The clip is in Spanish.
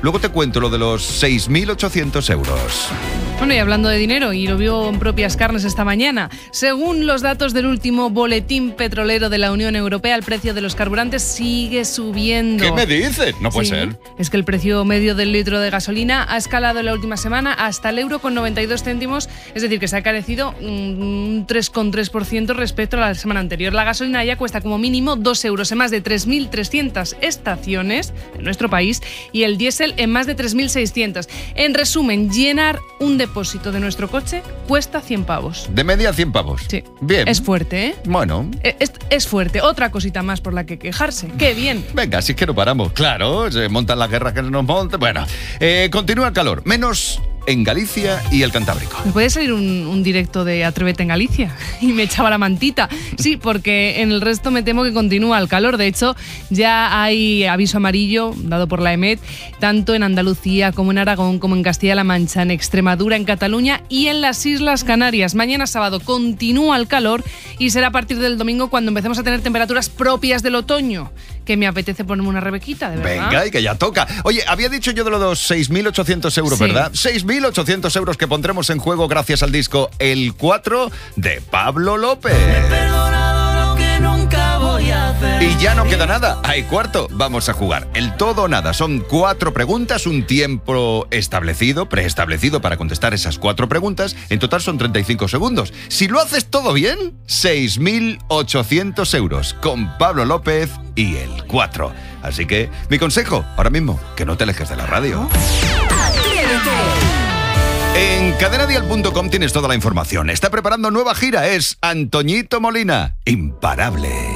Luego te cuento lo de los 6.800 euros. Bueno, y hablando de dinero, y lo vio en propias carnes esta mañana, según los datos del último boletín petrolero de la Unión Europea, el precio de los carburantes sigue subiendo. ¿Qué me dices? No puede ser. Es que el precio medio del litro de gasolina ha escalado en la última semana hasta el euro con 92 céntimos, es decir, que se ha encarecido un 3,3% respecto a la semana anterior. La gasolina ya cuesta como mínimo 2 euros en más de 3.300 estaciones en nuestro país y el diésel en más de 3.600. En resumen, llenar un depósito de nuestro coche cuesta 100 pavos. De media 100 pavos. Sí. Bien. Es fuerte, ¿eh? Bueno. Es fuerte. Otra cosita más por la que quejarse. ¡Qué bien! Venga, si es que no paramos. Claro, se montan las guerras que nos montan. Bueno, continúa el calor. Menos en Galicia y el Cantábrico. ¿Me puede salir un directo de Atrévete en Galicia? Y me echaba la mantita. Sí, porque en el resto me temo que continúa el calor. De hecho, ya hay aviso amarillo dado por la EMET, tanto en Andalucía como en Aragón, como en Castilla-La Mancha, en Extremadura, en Cataluña y en las Islas Canarias. Mañana sábado continúa el calor y será a partir del domingo cuando empecemos a tener temperaturas propias del otoño. Que me apetece ponerme una rebequita, de verdad. Venga, y que ya toca. Oye, había dicho yo de los 6.800 euros, sí, ¿verdad? 6.800 euros que pondremos en juego gracias al disco El 4 de Pablo López. He perdonado lo que nunca voy a hacer. Y ya no queda nada. Hay cuarto. Vamos a jugar. El todo o nada. Son 4 preguntas, un tiempo establecido, preestablecido para contestar esas 4 preguntas. En total son 35 segundos. Si lo haces todo bien, 6.800 euros con Pablo López y El 4. Así que, mi consejo, ahora mismo, que no te alejes de la radio. En cadenadial.com tienes toda la información. Está preparando nueva gira. Es Antoñito Molina. Imparable.